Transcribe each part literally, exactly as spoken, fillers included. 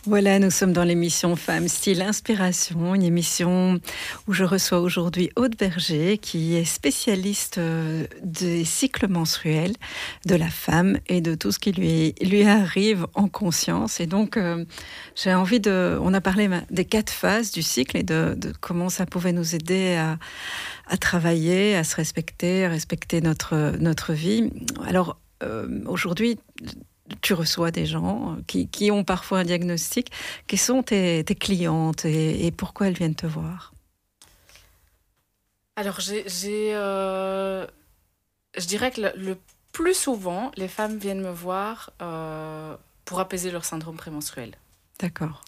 Voilà, nous sommes dans l'émission Femmes Style Inspiration, une émission où je reçois aujourd'hui Aude Berger, qui est spécialiste des cycles menstruels de la femme et de tout ce qui lui, lui arrive en conscience. Et donc, euh, j'ai envie de... On a parlé des quatre phases du cycle et de, de comment ça pouvait nous aider à, à travailler, à se respecter, à respecter notre, notre vie. Alors, euh, aujourd'hui... Tu reçois des gens qui, qui ont parfois un diagnostic. Qui sont tes, tes clientes et, et pourquoi elles viennent te voir? Alors, j'ai, j'ai, euh, je dirais que le, le plus souvent, les femmes viennent me voir euh, pour apaiser leur syndrome prémenstruel. D'accord.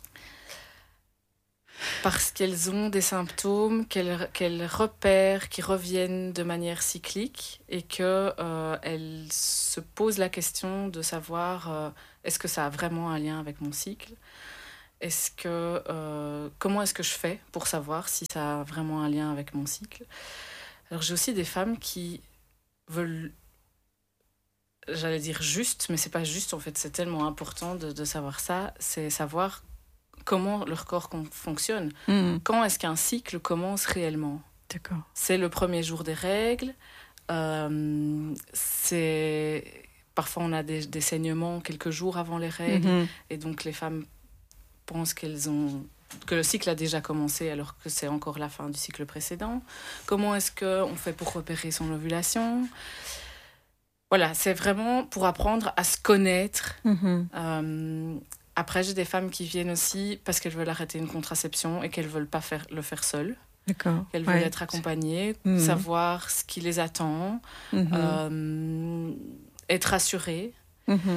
Parce qu'elles ont des symptômes qu'elles, qu'elles repèrent, qui reviennent de manière cyclique et qu'elles euh, se posent la question de savoir euh, est-ce que ça a vraiment un lien avec mon cycle? Est-ce que, euh, comment est-ce que je fais pour savoir si ça a vraiment un lien avec mon cycle? Alors j'ai aussi des femmes qui veulent, j'allais dire juste, mais c'est pas juste en fait, c'est tellement important de, de savoir ça, c'est savoir comment leur corps fonctionne. Mmh. Quand est-ce qu'un cycle commence réellement? D'accord. C'est le premier jour des règles. Euh, c'est... Parfois, on a des, des saignements quelques jours avant les règles. Mmh. Et donc, les femmes pensent qu'elles ont... que le cycle a déjà commencé alors que c'est encore la fin du cycle précédent. Comment est-ce qu'on fait pour repérer son ovulation? Voilà, c'est vraiment pour apprendre à se connaître. Mmh. Euh, Après, j'ai des femmes qui viennent aussi parce qu'elles veulent arrêter une contraception et qu'elles ne veulent pas faire, le faire seules. D'accord. Qu'elles veulent ouais. être accompagnées, mmh. savoir ce qui les attend, mmh. euh, être rassurées. Mmh.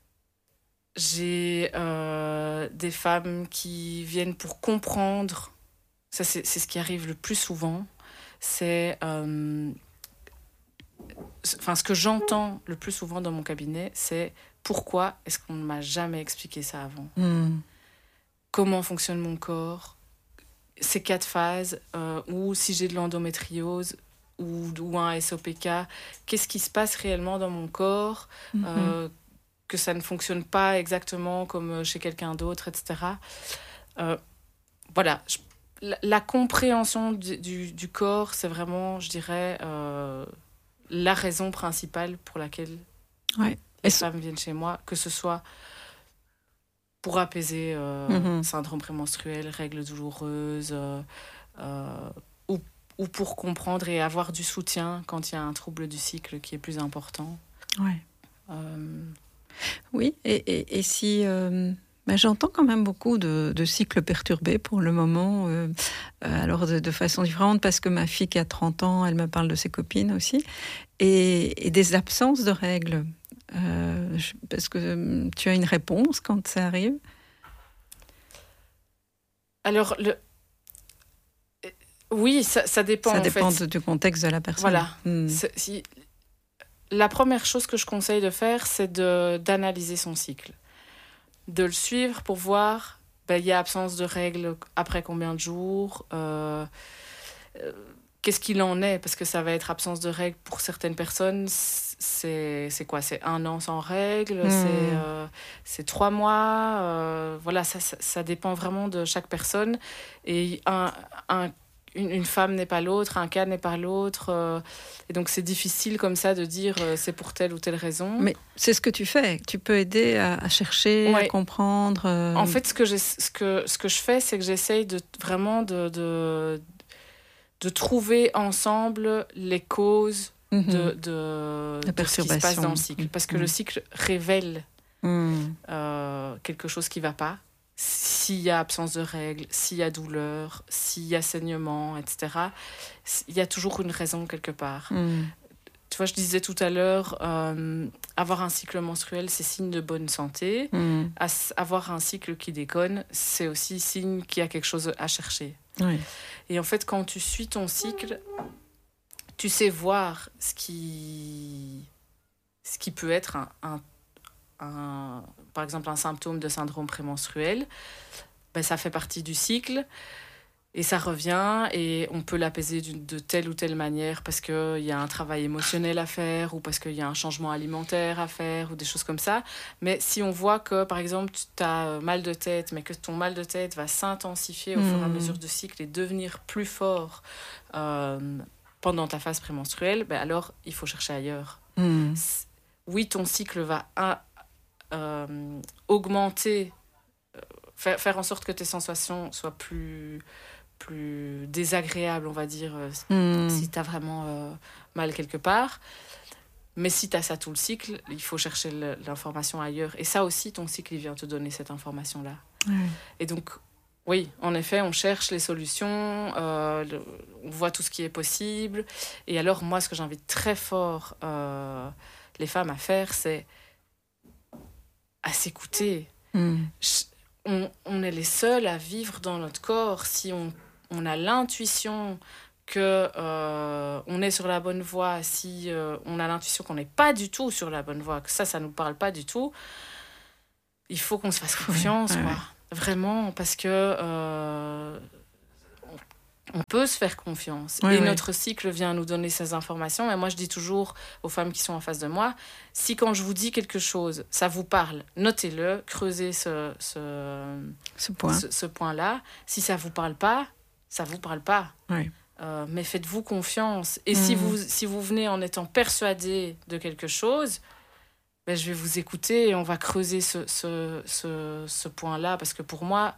J'ai euh, des femmes qui viennent pour comprendre, ça c'est, c'est ce qui arrive le plus souvent, c'est... Euh, enfin, ce que j'entends le plus souvent dans mon cabinet, c'est... Pourquoi est-ce qu'on ne m'a jamais expliqué ça avant? mmh. Comment fonctionne mon corps? Ces quatre phases, euh, ou si j'ai de l'endométriose ou, ou un S O P K, qu'est-ce qui se passe réellement dans mon corps? mmh. euh, Que ça ne fonctionne pas exactement comme chez quelqu'un d'autre, et cetera. Euh, voilà, je, la, la compréhension du, du, du corps, c'est vraiment, je dirais, euh, la raison principale pour laquelle... Ouais. Les femmes viennent chez moi, que ce soit pour apaiser euh, mm-hmm. syndrome prémenstruel, règles douloureuses, euh, euh, ou, ou pour comprendre et avoir du soutien quand il y a un trouble du cycle qui est plus important. Ouais. Euh... Oui, et, et, et si... Euh... Ben, j'entends quand même beaucoup de, de cycles perturbés pour le moment, euh, alors de, de façon différente, parce que ma fille qui a trente ans, elle me parle de ses copines aussi, et, et des absences de règles. Euh, je, parce que tu as une réponse quand ça arrive? Alors, le... oui, ça, ça dépend. Ça en dépend fait. de, du contexte de la personne. Voilà. Hmm. Si... La première chose que je conseille de faire, c'est de, d'analyser son cycle. De le suivre pour voir, ben, il y a absence de règles après combien de jours, euh, euh, qu'est-ce qu'il en est, parce que ça va être absence de règles pour certaines personnes, c'est, c'est quoi, c'est un an sans règles, mmh. c'est, euh, c'est trois mois, euh, voilà, ça, ça, ça dépend vraiment de chaque personne, et un, un Une, une femme n'est pas l'autre, un cas n'est pas l'autre. Euh, et donc, c'est difficile comme ça de dire euh, c'est pour telle ou telle raison. Mais c'est ce que tu fais. Tu peux aider à, à chercher, ouais. à comprendre. Euh... En fait, ce que, j'ai, ce, que, ce que je fais, c'est que j'essaye de, vraiment de, de, de trouver ensemble les causes mm-hmm. de, de, La de ce qui se passe dans le cycle. Mm-hmm. Parce que le cycle révèle mm. euh, quelque chose qui ne va pas. S'il y a absence de règles, s'il y a douleur, s'il y a saignement, et cetera, il y a toujours une raison quelque part. Mm. Tu vois, je disais tout à l'heure, euh, avoir un cycle menstruel, c'est signe de bonne santé. Mm. As- avoir un cycle qui déconne, c'est aussi signe qu'il y a quelque chose à chercher. Oui. Et en fait, quand tu suis ton cycle, tu sais voir ce qui, ce qui peut être un... un Un, par exemple un symptôme de syndrome prémenstruel, ben, ça fait partie du cycle. Et ça revient et on peut l'apaiser d'une- de telle ou telle manière parce qu'il y a un travail émotionnel à faire ou parce qu'il y a un changement alimentaire à faire ou des choses comme ça. Mais si on voit que, par exemple, tu as mal de tête, mais que ton mal de tête va s'intensifier au Mmh. fur et à mesure du cycle et devenir plus fort euh, pendant ta phase prémenstruelle, ben alors il faut chercher ailleurs. Mmh. C- Oui, ton cycle va un- euh, augmenter, euh, faire, faire en sorte que tes sensations soient plus... plus désagréable, on va dire, euh, Mmh. si tu as vraiment euh, mal quelque part. Mais si tu as ça tout le cycle, il faut chercher le- l'information ailleurs. Et ça aussi, ton cycle, il vient te donner cette information-là. Ouais. Et donc, oui, en effet, on cherche les solutions, euh, le- on voit tout ce qui est possible. Et alors, moi, ce que j'invite très fort euh, les femmes à faire, c'est à s'écouter. Mmh. Je- On, on est les seuls à vivre dans notre corps si on, on a l'intuition que euh, on est sur la bonne voie, si euh, on a l'intuition qu'on n'est pas du tout sur la bonne voie, que ça, ça nous parle pas du tout, il faut qu'on se fasse confiance, Ouais, ouais, quoi. ouais. Vraiment, parce que euh, on peut se faire confiance. Ouais, et ouais. notre cycle vient nous donner ces informations. Et moi, je dis toujours aux femmes qui sont en face de moi, si quand je vous dis quelque chose, ça vous parle, notez-le, creusez ce, ce, Ce point. ce, ce point-là. Si ça vous parle pas, ça vous parle pas. Ouais. Euh, mais faites-vous confiance. Et si, Mhm. vous, si vous venez en étant persuadé de quelque chose, ben, je vais vous écouter et on va creuser ce, ce, ce, ce point-là. Parce que pour moi,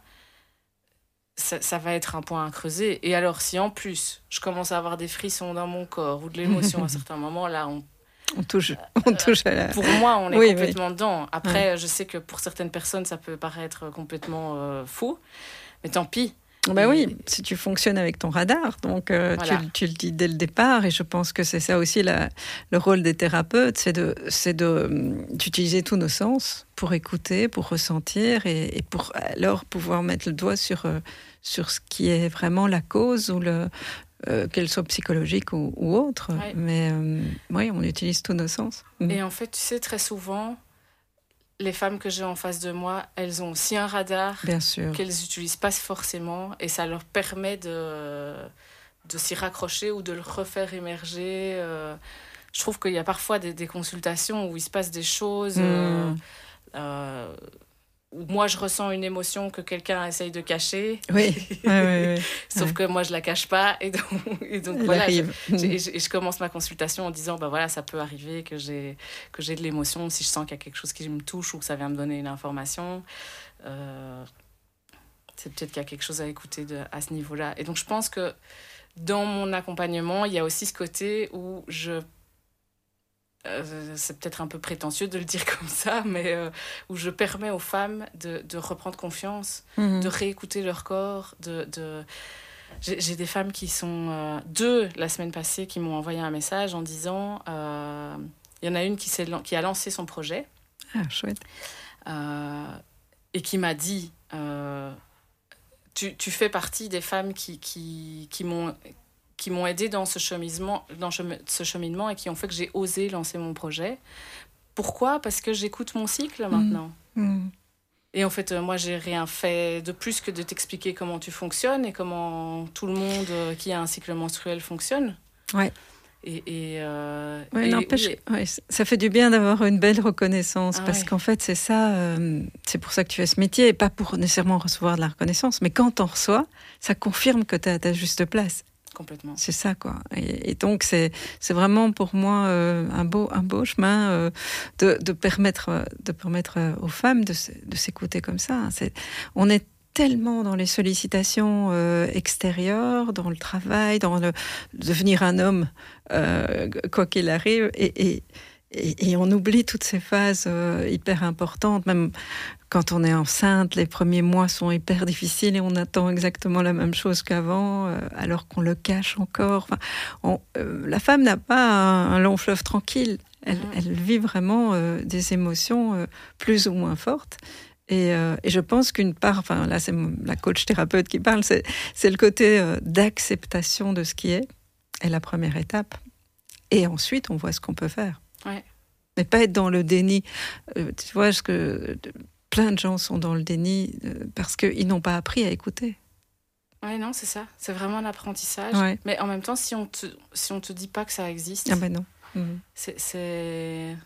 ça, ça va être un point à creuser. Et alors, si en plus, je commence à avoir des frissons dans mon corps ou de l'émotion à certains moments, là, on, On touche, on touche à la... pour moi, on est Oui, complètement dedans. Après, je sais que pour certaines personnes, ça peut paraître complètement euh, fou. Mais tant pis. Bah oui, si tu fonctionnes avec ton radar, donc euh, Voilà. tu, tu le dis dès le départ, et je pense que c'est ça aussi la, le rôle des thérapeutes, c'est de, c'est de, d'utiliser tous nos sens pour écouter, pour ressentir, et, et pour alors pouvoir mettre le doigt sur, euh, sur ce qui est vraiment la cause, ou le, euh, qu'elle soit psychologique ou, ou autre. Ouais. Mais euh, oui, on utilise tous nos sens. Et en fait, tu sais, très souvent, les femmes que j'ai en face de moi, elles ont aussi un radar Bien sûr. qu'elles n'utilisent pas forcément et ça leur permet de, de s'y raccrocher ou de le refaire émerger. Euh, je trouve qu'il y a parfois des, des consultations où il se passe des choses, Mmh. euh, euh, où moi je ressens une émotion que quelqu'un essaye de cacher. Oui, oui, oui, oui. Sauf Ouais. que moi je la cache pas et donc, et donc Elle voilà, arrive. je- Et je, et je commence ma consultation en disant bah voilà, ça peut arriver que j'ai que j'ai de l'émotion si je sens qu'il y a quelque chose qui me touche ou que ça vient me donner une information. Euh, c'est peut-être qu'il y a quelque chose à écouter de, à ce niveau-là. Et donc je pense que dans mon accompagnement, il y a aussi ce côté où je euh, c'est peut-être un peu prétentieux de le dire comme ça, mais euh, où je permets aux femmes de, de reprendre confiance, Mhm. de réécouter leur corps, de, de... J'ai, j'ai des femmes qui sont... Euh, deux, la semaine passée, qui m'ont envoyé un message en disant... euh, Il y en a une qui, s'est, qui a lancé son projet Ah, chouette. euh, et qui m'a dit... Euh, tu, tu fais partie des femmes qui, qui, qui m'ont... qui m'ont aidée dans ce cheminement, dans ce cheminement et qui ont fait que j'ai osé lancer mon projet. Pourquoi ? Parce que j'écoute mon cycle maintenant. Mhm. Et en fait, euh, moi, j'ai rien fait de plus que de t'expliquer comment tu fonctionnes et comment tout le monde euh, qui a un cycle menstruel fonctionne. Ouais. Et, et, euh, Ouais, et- n'empêche, oui, ouais, ça fait du bien d'avoir une belle reconnaissance, Ah parce ouais. qu'en fait, c'est ça, euh, c'est pour ça que tu fais ce métier, et pas pour nécessairement recevoir de la reconnaissance, mais quand on reçoit, ça confirme que tu es à ta juste place. complètement. C'est ça, quoi. Et, et donc, c'est, c'est vraiment pour moi euh, un, beau, un beau chemin euh, de, de, permettre, de permettre aux femmes de, se- de s'écouter comme ça. C'est, on est tellement dans les sollicitations euh, extérieures, dans le travail, dans le devenir un homme, euh, quoi qu'il arrive, et, et, et, et on oublie toutes ces phases euh, hyper importantes, même quand on est enceinte, les premiers mois sont hyper difficiles et on attend exactement la même chose qu'avant, euh, alors qu'on le cache encore. Enfin, on, euh, la femme n'a pas un, un long fleuve tranquille. Elle, Mhm. elle vit vraiment euh, des émotions euh, plus ou moins fortes. Et, euh, et je pense qu'une part, enfin là c'est la coach thérapeute qui parle, c'est, c'est le côté euh, d'acceptation de ce qui est, est la première étape. Et ensuite, on voit ce qu'on peut faire. Ouais. Mais pas être dans le déni. Euh, tu vois, ce que plein de gens sont dans le déni euh, parce qu'ils n'ont pas appris à écouter. Ouais, non, c'est ça. C'est vraiment un apprentissage. Ouais. Mais en même temps, si on te, si on te dit pas que ça existe, Ah ben non. Mm. c'est... c'est...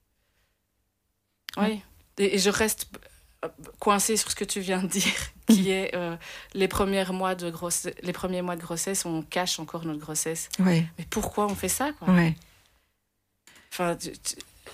Ouais. Oui. Et, et je reste coincée sur ce que tu viens de dire, qui est euh, les, premiers mois de grosse... les premiers mois de grossesse, on cache encore notre grossesse. Ouais. Mais pourquoi on fait ça, quoi? Ouais. Enfin, tu, tu...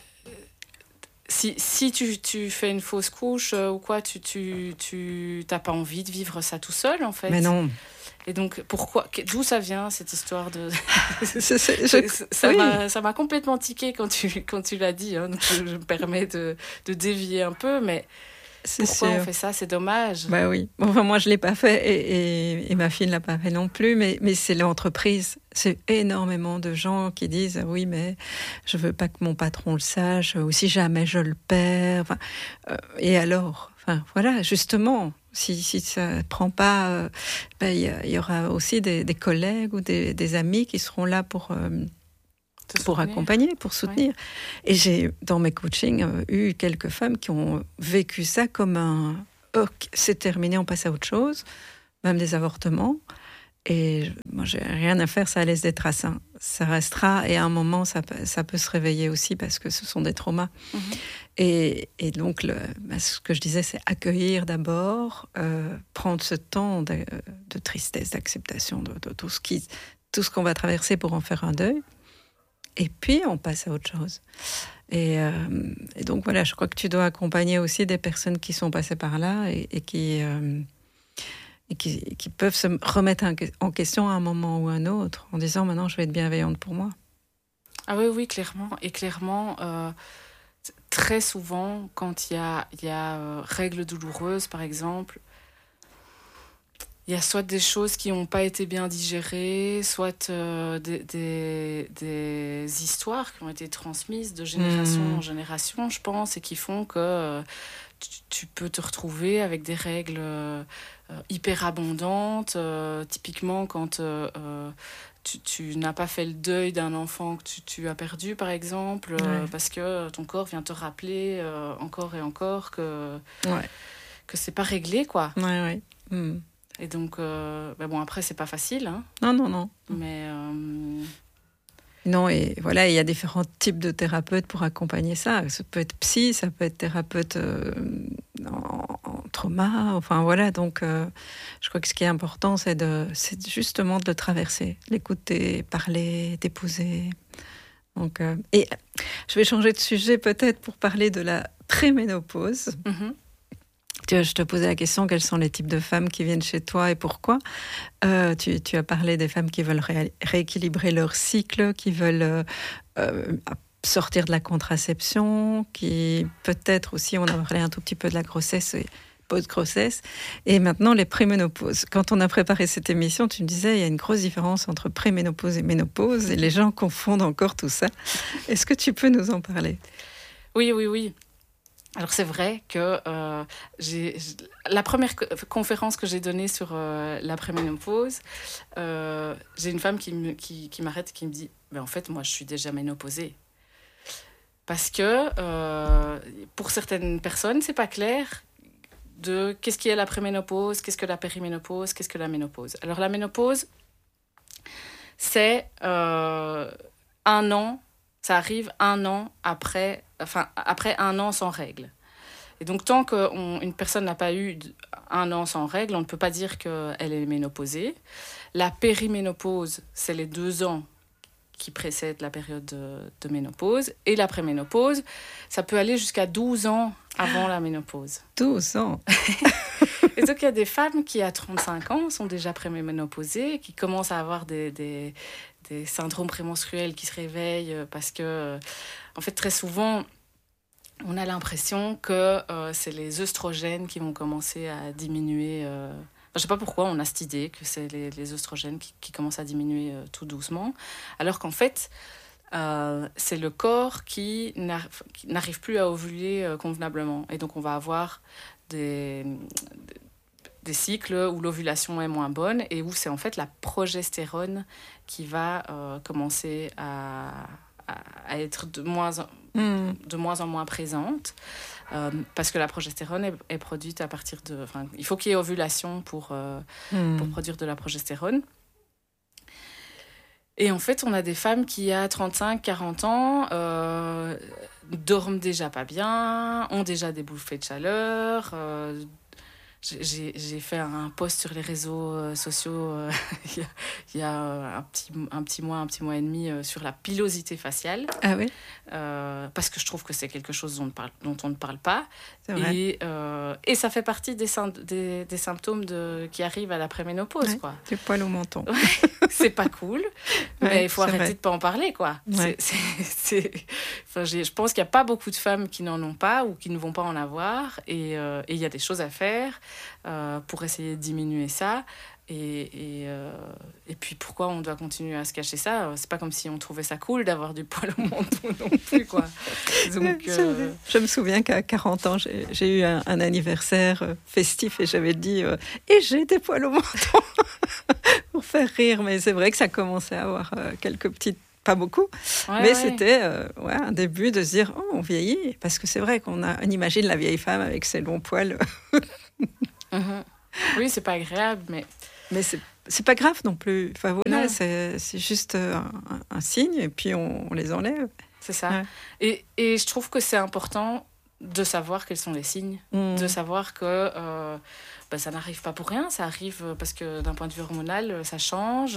Si, si tu, tu fais une fausse couche euh, ou quoi, tu tu, tu t'as pas envie de vivre ça tout seul, en fait. Mais non. Et donc, pourquoi, d'où ça vient, cette histoire de... C'est- c'est- je- ça, oui. m'a, ça m'a complètement tiqué quand tu, quand tu l'as dit. Hein, donc je, je me permets de, de dévier un peu, mais C'est pourquoi sûr. on fait ça? C'est dommage. Bah oui. Bon, enfin, moi, je l'ai pas fait et, et, et ma fille ne l'a pas fait non plus, mais, mais c'est l'entreprise. C'est énormément de gens qui disent ah oui, mais je veux pas que mon patron le sache, ou si jamais je le perds. Enfin, euh, et alors, enfin, voilà, justement, si, si ça ne prend pas, euh, ben, il y, y aura aussi des, des collègues ou des, des amis qui seront là pour. Euh, Te pour soutenir. accompagner, pour soutenir. Ouais. Et j'ai, dans mes coachings, euh, eu quelques femmes qui ont vécu ça comme un « oh, c'est terminé, on passe à autre chose », même des avortements. Et moi, j'ai rien à faire, ça laisse des traces. Hein. Ça restera, et à un moment, ça, ça peut se réveiller aussi parce que ce sont des traumas. Mm-hmm. Et, et donc, le, bah, ce que je disais, c'est accueillir d'abord, euh, prendre ce temps de, de tristesse, d'acceptation de, de tout ce qui, tout ce qu'on va traverser pour en faire un deuil. Et puis, on passe à autre chose. Et, euh, et donc, voilà, je crois que tu dois accompagner aussi des personnes qui sont passées par là et, et, qui, euh, et qui, qui peuvent se remettre en question à un moment ou à un autre, en disant, maintenant, je vais être bienveillante pour moi. Ah oui, oui, clairement. Et clairement, euh, très souvent, quand il y a, y a euh, règles douloureuses, par exemple, il y a soit des choses qui n'ont pas été bien digérées, soit euh, des, des, des histoires qui ont été transmises de génération mmh. en génération, je pense, et qui font que euh, tu, tu peux te retrouver avec des règles euh, hyper abondantes. Euh, typiquement, quand euh, euh, tu, tu n'as pas fait le deuil d'un enfant que tu, tu as perdu, par exemple, euh, ouais. parce que ton corps vient te rappeler euh, encore et encore que, ouais. que c'est pas réglé, quoi. Ouais, ouais. Mmh. Et donc, euh, ben bon, après, c'est pas facile. Hein, non, non, non. Mais. Euh... Non, et voilà, il y a différents types de thérapeutes pour accompagner ça. Ça peut être psy, ça peut être thérapeute euh, en, en trauma. Enfin, voilà. Donc, euh, je crois que ce qui est important, c'est, de, c'est justement de le traverser, l'écouter, parler, t'épouser. Donc, euh, et je vais changer de sujet peut-être pour parler de la préménopause. Mm-hmm. Je te posais la question, quels sont les types de femmes qui viennent chez toi et pourquoi euh, tu, tu as parlé des femmes qui veulent ré- rééquilibrer leur cycle, qui veulent euh, sortir de la contraception, qui peut-être aussi, on a parlé un tout petit peu de la grossesse et post-grossesse, et maintenant les préménopauses. Quand on a préparé cette émission, tu me disais, il y a une grosse différence entre préménopause et ménopause, et les gens confondent encore tout ça. Est-ce que tu peux nous en parler ? Oui, oui, oui. Alors c'est vrai que euh, j'ai, la première conférence que j'ai donnée sur euh, la préménopause, euh, j'ai une femme qui, me, qui, qui m'arrête et qui me dit ben, « En fait, moi, je suis déjà ménopausée. » Parce que euh, pour certaines personnes, c'est pas clair de qu'est-ce qui est la préménopause, qu'est-ce que la périménopause, qu'est-ce que la ménopause. Alors la ménopause, c'est euh, un an, ça arrive un an après... Enfin, après un an sans règles. Et donc, tant qu'une personne n'a pas eu un an sans règles, on ne peut pas dire qu'elle est ménopausée. La périménopause, c'est les deux ans qui précèdent la période de, de ménopause. Et la préménopause, ça peut aller jusqu'à douze ans avant la ménopause. douze ans. Et donc, il y a des femmes qui, à trente-cinq ans, sont déjà préménopausées, qui commencent à avoir des... des des syndromes prémenstruels qui se réveillent parce que, en fait, très souvent, on a l'impression que euh, c'est les œstrogènes qui vont commencer à diminuer. Euh... Enfin, je ne sais pas pourquoi on a cette idée que c'est les, les œstrogènes qui, qui commencent à diminuer euh, tout doucement, alors qu'en fait, euh, c'est le corps qui, n'arrive, qui n'arrive plus à ovuler euh, convenablement. Et donc, on va avoir des... des des cycles où l'ovulation est moins bonne et où c'est en fait la progestérone qui va euh, commencer à, à, à être de moins, mmh. de moins en moins présente. Euh, parce que la progestérone est, est produite à partir de... Enfin, il faut qu'il y ait ovulation pour, euh, mmh. pour produire de la progestérone. Et en fait, on a des femmes qui, à trente-cinq quarante ans, euh, dorment déjà pas bien, ont déjà des bouffées de chaleur. Euh, j'ai, j'ai fait un post sur les réseaux sociaux euh, il, y a, il y a un petit, un petit mois, un petit mois et demi euh, sur la pilosité faciale. Ah oui. Euh, parce que je trouve que c'est quelque chose dont, parle, dont on ne parle pas. C'est vrai. Et, euh, et ça fait partie des, des, des symptômes de, qui arrivent à la préménopause. Ouais, quoi. des poils au menton. C'est pas cool, mais ouais, il faut arrêter vrai. de pas en parler. Quoi. Ouais. C'est, c'est, c'est... Enfin, j'ai, je pense qu'il n'y a pas beaucoup de femmes qui n'en ont pas ou qui ne vont pas en avoir. Et euh, il y a des choses à faire euh, pour essayer de diminuer ça. Et, et, euh, et puis pourquoi on doit continuer à se cacher ça? C'est pas comme si on trouvait ça cool d'avoir du poil au menton non plus, quoi. Donc, euh... je me souviens qu'à quarante ans j'ai, j'ai eu un, un anniversaire festif et j'avais dit euh, et j'ai des poils au menton pour faire rire, mais c'est vrai que ça commençait à avoir euh, quelques petites, pas beaucoup, ouais, mais ouais. c'était euh, ouais, un début de se dire oh, on vieillit, parce que c'est vrai qu'on a, on imagine la vieille femme avec ses longs poils. mm-hmm. Oui, c'est pas agréable, mais Mais c'est, c'est pas grave non plus. Enfin, voilà, non. c'est, c'est juste un, un signe et puis on, on les enlève. C'est ça. Ouais. Et, et je trouve que c'est important de savoir quels sont les signes, mmh. de savoir que euh, ben, ça n'arrive pas pour rien, ça arrive parce que d'un point de vue hormonal, ça change,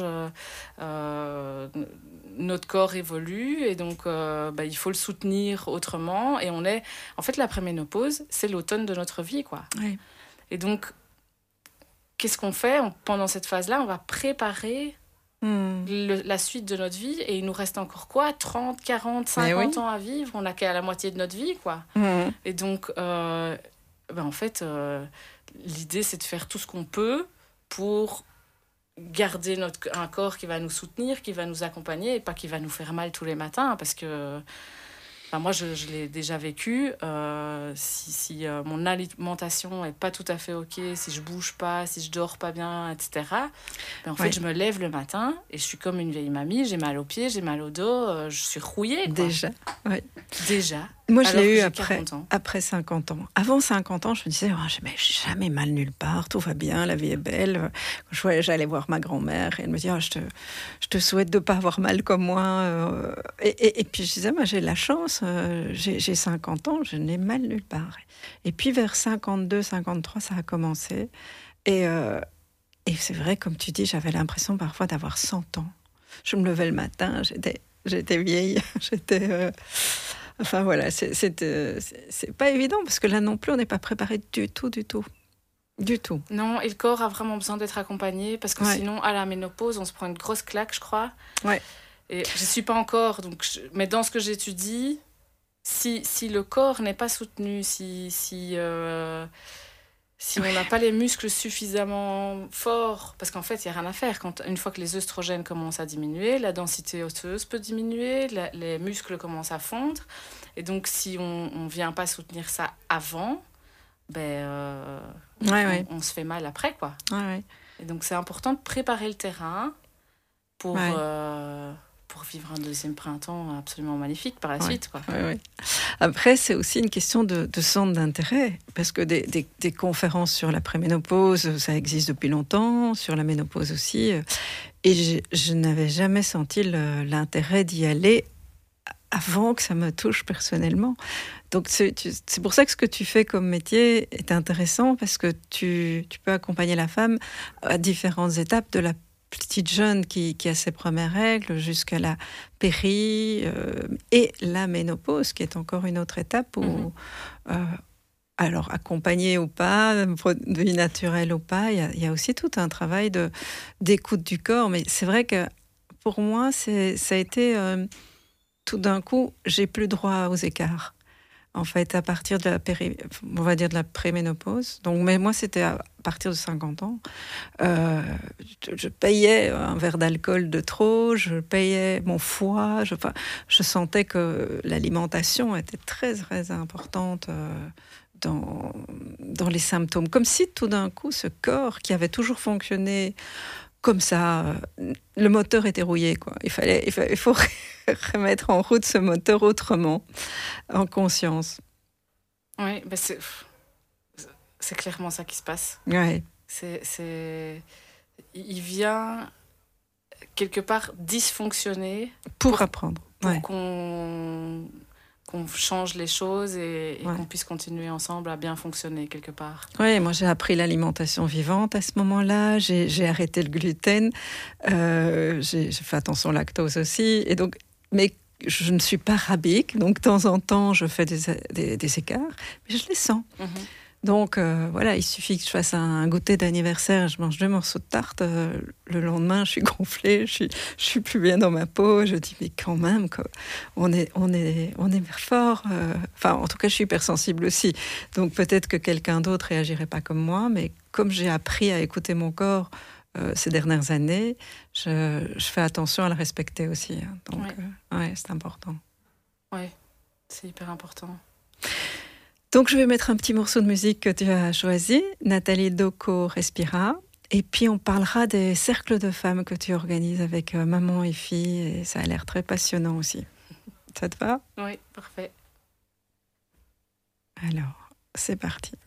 euh, notre corps évolue et donc euh, ben, il faut le soutenir autrement. Et on est... En fait, la préménopause, c'est l'automne de notre vie, quoi. Ouais. Et donc, qu'est-ce qu'on fait pendant cette phase-là? On va préparer mmh. le, la suite de notre vie et il nous reste encore quoi? trente, quarante, cinquante oui. ans à vivre. On n'a qu'à la moitié de notre vie, quoi. Mmh. Et donc, euh, ben en fait, euh, l'idée, c'est de faire tout ce qu'on peut pour garder notre, un corps qui va nous soutenir, qui va nous accompagner et pas qui va nous faire mal tous les matins parce que... Enfin, moi, je, je l'ai déjà vécu. Euh, si si euh, mon alimentation n'est pas tout à fait OK, si je ne bouge pas, si je ne dors pas bien, et cetera, ben, en fait, oui. je me lève le matin et je suis comme une vieille mamie. J'ai mal aux pieds, j'ai mal au dos, euh, je suis rouillée. Quoi. Déjà, oui. Déjà. Moi, je l'ai eu après, après cinquante ans. Avant cinquante ans, je me disais, oh, je n'ai jamais mal nulle part, tout va bien, la vie est belle. Je, j'allais voir ma grand-mère et elle me dit, oh, je, te, je te souhaite de ne pas avoir mal comme moi. Et, et, et puis je disais, moi, j'ai la chance, euh, j'ai, j'ai cinquante ans, je n'ai mal nulle part. Et puis vers cinquante-deux, cinquante-trois, ça a commencé. Et, euh, et c'est vrai, comme tu dis, j'avais l'impression parfois d'avoir cent ans. Je me levais le matin, j'étais, j'étais vieille, j'étais... Euh, Enfin voilà, c'est, c'est, euh, c'est, c'est pas évident parce que là non plus on n'est pas préparé du tout, du tout, du tout. Non, et le corps a vraiment besoin d'être accompagné parce que ouais. sinon à la ménopause on se prend une grosse claque, je crois. Ouais. Et je suis pas encore, donc je... mais dans ce que j'étudie, si si le corps n'est pas soutenu, si si euh... si ouais. on n'a pas les muscles suffisamment forts, parce qu'en fait, il n'y a rien à faire. Quand, une fois que les œstrogènes commencent à diminuer, la densité osseuse peut diminuer, la, les muscles commencent à fondre. Et donc, si on ne vient pas soutenir ça avant, ben, euh, ouais, on, ouais. on se fait mal après, quoi. Ouais, ouais. Et donc, c'est important de préparer le terrain pour... Ouais. Euh, pour vivre un deuxième printemps absolument magnifique par la ouais, suite. Quoi. Ouais, ouais. Après, c'est aussi une question de, de centre d'intérêt, parce que des, des, des conférences sur la préménopause, ça existe depuis longtemps, sur la ménopause aussi, et je, je n'avais jamais senti le, l'intérêt d'y aller avant que ça me touche personnellement. Donc c'est, tu, c'est pour ça que ce que tu fais comme métier est intéressant, parce que tu, tu peux accompagner la femme à différentes étapes de la petite jeune qui, qui a ses premières règles jusqu'à la péri euh, et la ménopause, qui est encore une autre étape où, mmh. euh, alors accompagnée ou pas, produit naturel ou pas, il y a, il y a aussi tout un travail de, d'écoute du corps. Mais c'est vrai que pour moi, c'est, ça a été euh, tout d'un coup, j'ai plus droit aux écarts. En fait, à partir de la péri... on va dire de la préménopause. Donc, mais moi, c'était à partir de cinquante ans. Euh, je, je payais un verre d'alcool de trop, je payais mon foie. Je, enfin, je sentais que l'alimentation était très, très importante euh, dans, dans les symptômes. Comme si, tout d'un coup, ce corps qui avait toujours fonctionné comme ça, euh, le moteur était rouillé, quoi. Il fallait, il, fa- il faut remettre en route ce moteur autrement, en conscience. Oui, ben c'est, c'est clairement ça qui se passe. Ouais. C'est, c'est... Il vient quelque part dysfonctionner Pour, pour, apprendre. pour Ouais. qu'on, qu'on change les choses et, et Ouais. qu'on puisse continuer ensemble à bien fonctionner quelque part. Oui, moi j'ai appris l'alimentation vivante à ce moment-là, j'ai, j'ai arrêté le gluten, euh, j'ai, j'ai fait attention au lactose aussi, et donc, mais je ne suis pas rabique, donc de temps en temps je fais des, des, des écarts, mais je les sens. Mm-hmm. Donc euh, voilà, il suffit que je fasse un goûter d'anniversaire, je mange deux morceaux de tarte, euh, le lendemain je suis gonflée, je suis, je suis plus bien dans ma peau, je dis mais quand même, quoi, on est, on est, on est fort, euh, enfin en tout cas je suis hypersensible aussi, donc peut-être que quelqu'un d'autre réagirait pas comme moi, mais comme j'ai appris à écouter mon corps euh, ces dernières années, je, je fais attention à le respecter aussi, hein. Donc Ouais. euh, ouais, c'est important. Oui, c'est hyper important. Donc, je vais mettre un petit morceau de musique que tu as choisi, Nathalie Doko, Respira. Et puis, on parlera des cercles de femmes que tu organises avec euh, maman et fille. Et ça a l'air très passionnant aussi. Ça te va ? Oui, parfait. Alors, c'est parti.